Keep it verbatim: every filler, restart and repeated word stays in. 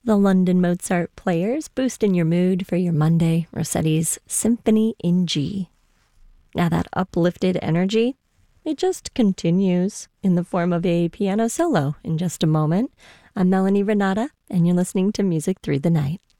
The London Mozart Players, boosting your mood for your Monday, Rossetti's Symphony in G. Now that uplifted energy, it just continues in the form of a piano solo in just a moment. I'm Melanie Renata, and you're listening to Music Through the Night.